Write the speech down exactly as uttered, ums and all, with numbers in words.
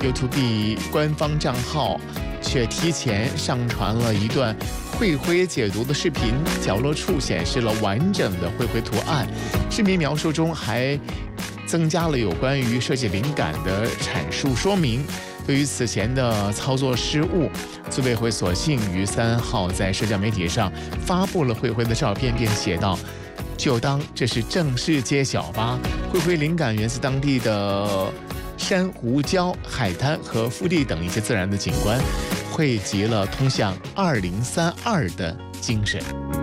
YouTube 官方账号却提前上传了一段慧慧解读的视频，角落处显示了完整的慧慧图案。视频描述中还增加了有关于设计灵感的阐述说明。对于此前的操作失误，组委会索性于三号在社交媒体上发布了慧慧的照片，并写道：“就当这是正式揭晓吧。”慧慧灵感源自当地的珊瑚礁、海滩和腹地等一些自然的景观，汇集了通向二零三二的精神。